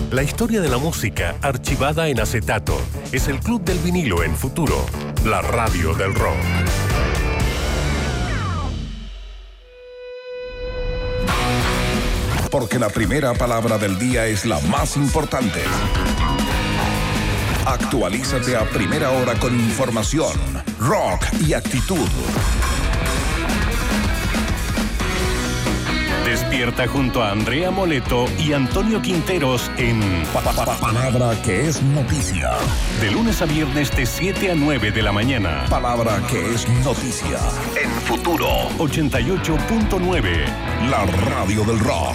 La historia de la música archivada en acetato. Es el Club del Vinilo en Futuro, la radio del rock. Porque la primera palabra del día es la más importante. Actualízate a primera hora con información, rock y actitud. Despierta junto a Andrea Moleto y Antonio Quinteros en Palabra que es noticia. De lunes a viernes de 7 a 9 de la mañana. Palabra que es noticia. En Futuro 88.9. La radio del rock.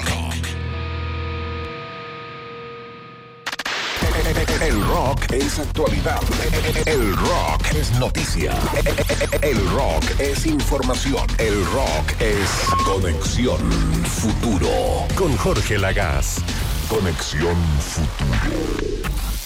El rock es actualidad. El rock es noticia. El rock es información. El rock es Conexión Futuro. Con Jorge Lagaz. Conexión Futuro.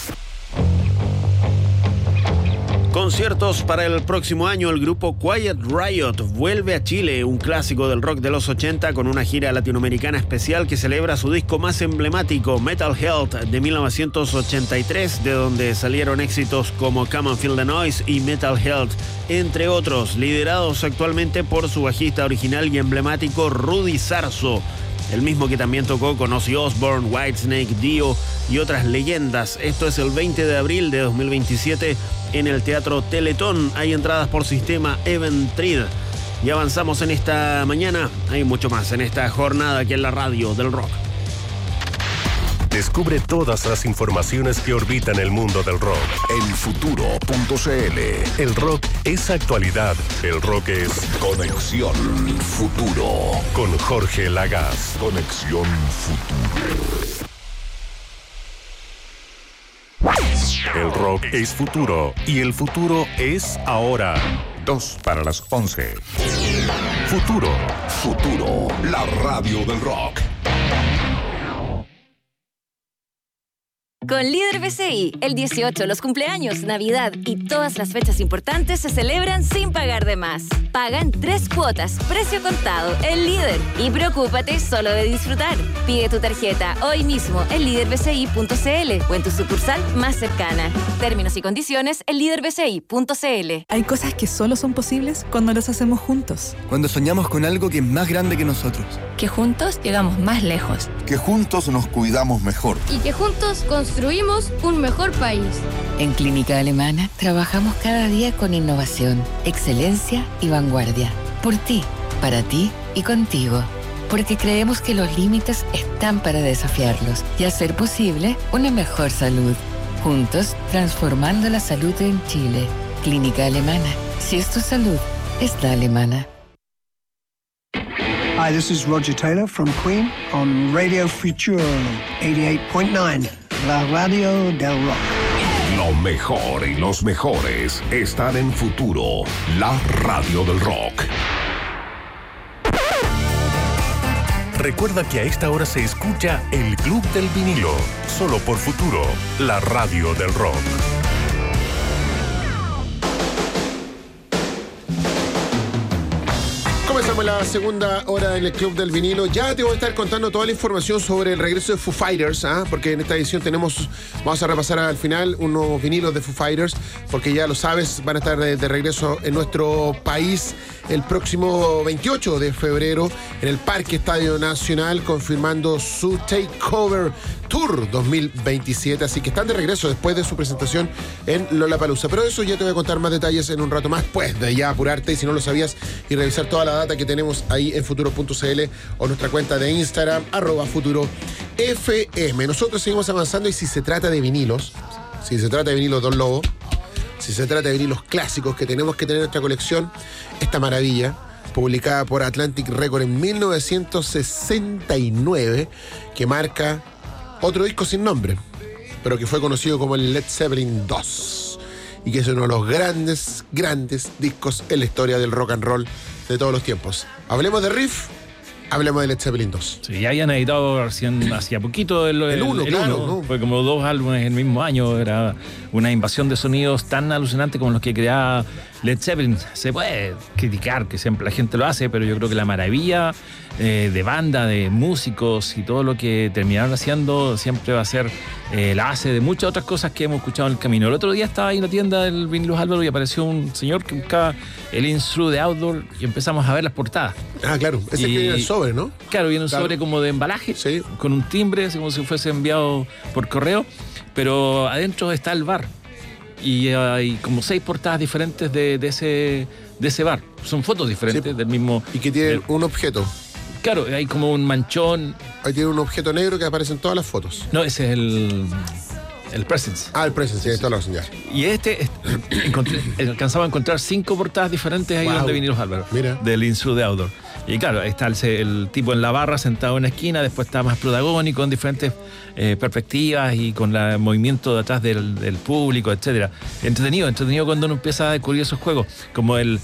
Conciertos para el próximo año. El grupo Quiet Riot vuelve a Chile, un clásico del rock de los 80, con una gira latinoamericana especial que celebra su disco más emblemático, Metal Health, de 1983, de donde salieron éxitos como Come and Feel the Noise y Metal Health, entre otros, liderados actualmente por su bajista original y emblemático Rudy Sarzo, el mismo que también tocó con Ozzy Osbourne, Whitesnake, Dio y otras leyendas. Esto es el 20 de abril de 2027 en el Teatro Teletón. Hay entradas por sistema Eventrid. Y avanzamos en esta mañana. Hay mucho más en esta jornada aquí en la radio del rock. Descubre todas las informaciones que orbitan el mundo del rock en Futuro.cl. El rock es actualidad. El rock es Conexión Futuro. Con Jorge Lagaz. Conexión Futuro. El rock es futuro y el futuro es ahora. 11:02. Futuro. Futuro, la radio del rock. Con Líder BCI, el 18, los cumpleaños, Navidad y todas las fechas importantes se celebran sin pagar de más. Paga en 3 cuotas, precio contado, el Líder. Y preocúpate solo de disfrutar. Pide tu tarjeta hoy mismo en liderbci.cl o en tu sucursal más cercana. Términos y condiciones en liderbci.cl. Hay cosas que solo son posibles cuando las hacemos juntos. Cuando soñamos con algo que es más grande que nosotros. Que juntos llegamos más lejos. Que juntos nos cuidamos mejor. Y que juntos construimos un mejor país. En Clínica Alemana trabajamos cada día con innovación, excelencia y vanguardia. Por ti, para ti y contigo. Porque creemos que los límites están para desafiarlos y hacer posible una mejor salud. Juntos, transformando la salud en Chile. Clínica Alemana. Si es tu salud, es la alemana. Hi, this is Roger Taylor from Queen on Radio Futuro 88.9, la radio del rock. Lo mejor y los mejores están en Futuro, la radio del rock. Recuerda que a esta hora se escucha el Club del Vinilo, solo por Futuro, la radio del rock. Comenzamos la segunda hora en el Club del Vinilo. Ya te voy a estar contando toda la información sobre el regreso de Foo Fighters, porque en esta edición vamos a repasar al final unos vinilos de Foo Fighters, porque ya lo sabes, van a estar de regreso en nuestro país el próximo 28 de febrero en el Parque Estadio Nacional, confirmando su Takeover Tour 2027, así que están de regreso después de su presentación en Lollapalooza. Pero eso ya te voy a contar más detalles en un rato más, pues de ya apurarte, y si no lo sabías, y revisar toda la data que tenemos ahí en futuro.cl o nuestra cuenta de Instagram, @FuturoFM. Nosotros seguimos avanzando, y si se trata de vinilos, Don Lobo, si se trata de vinilos clásicos que tenemos que tener en nuestra colección, esta maravilla, publicada por Atlantic Record en 1969, que marca otro disco sin nombre, pero que fue conocido como el Led Zeppelin 2, y que es uno de los grandes discos en la historia del rock and roll de todos los tiempos. Hablemos de riff, hablemos de Led Zeppelin 2. Sí, ya habían editado recién, hacía poquito el uno, claro, ¿no? Fue como 2 álbumes en el mismo año. Era una invasión de sonidos tan alucinante como los que creaba Led Zeppelin. Se puede criticar, que siempre la gente lo hace, pero yo creo que la maravilla de banda, de músicos y todo lo que terminaron haciendo siempre va a ser la base de muchas otras cosas que hemos escuchado en el camino. El otro día estaba ahí en la tienda del Vinilos Álvaro y apareció un señor que buscaba el Instru de Outdoor y empezamos a ver las portadas. Ah, claro, ese que viene el sobre, ¿no? Claro, viene un sobre como de embalaje, sí, con un timbre, como si fuese enviado por correo, pero adentro está el bar. Y hay como 6 portadas diferentes de ese bar. Son fotos diferentes, sí, del mismo... Y que tienen un objeto. Claro, hay como un manchón. Ahí tiene un objeto negro que aparece en todas las fotos. No, ese es el Presence. Ah, el Presence, sí, todas las señales. Y alcanzaba a encontrar 5 portadas diferentes ahí donde Vinilos Álvaro. Mira. Del Instru de Outdoor. Y claro, ahí está el tipo en la barra sentado en la esquina, después está más protagónico en diferentes perspectivas y con el movimiento de atrás del público, etcétera. Entretenido cuando uno empieza a descubrir esos juegos, como el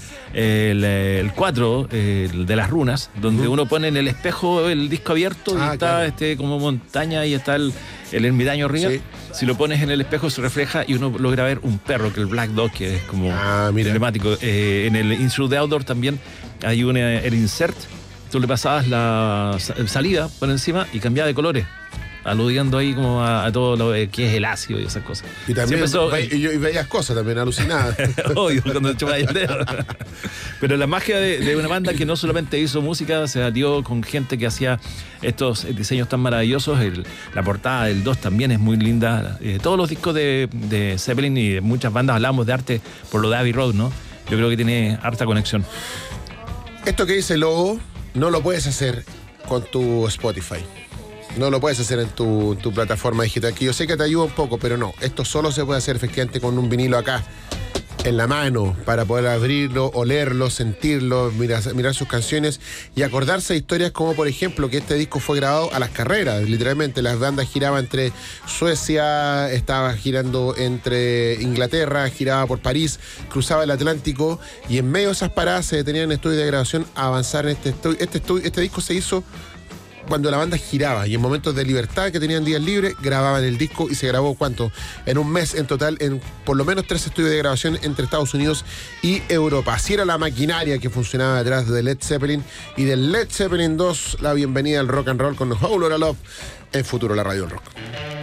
4, el de las runas, donde uno pone en el espejo el disco abierto y está claro, como montaña y está el ermitaño arriba. Sí. Si lo pones en el espejo se refleja y uno logra ver un perro, que el Black Dog, que es como emblemático. En el Instru de Outdoor también hay el insert. Tú le pasabas la salida por encima y cambiaba de colores, aludiendo ahí como a todo lo que es el ácido y esas cosas. Y también y veías cosas también alucinadas. Obvio, cuando chupaba el dedo. Pero la magia de una banda que no solamente hizo música, se dio con gente que hacía estos diseños tan maravillosos. La portada del 2 también es muy linda. Todos los discos de Zeppelin y de muchas bandas hablamos de arte por lo de Abbey Road, ¿no? Yo creo que tiene harta conexión. Esto que dice Lobo no lo puedes hacer con tu Spotify. No lo puedes hacer en tu plataforma digital, que yo sé que te ayuda un poco, pero no. Esto solo se puede hacer efectivamente con un vinilo acá, en la mano, para poder abrirlo, olerlo, sentirlo, mirar sus canciones y acordarse de historias como, por ejemplo, que este disco fue grabado a las carreras. Literalmente, las bandas giraban entre Suecia, estaba girando entre Inglaterra, giraba por París, cruzaba el Atlántico y en medio de esas paradas se detenían en estudios de grabación a avanzar en este estudio. Este disco se hizo cuando la banda giraba y en momentos de libertad que tenían días libres grababan el disco y se grabó ¿cuánto? En un mes en total en por lo menos 3 estudios de grabación entre Estados Unidos y Europa. Así era la maquinaria que funcionaba detrás de Led Zeppelin y del Led Zeppelin 2, la bienvenida al rock and roll con Whole Lotta Love en Futuro, la radio del rock.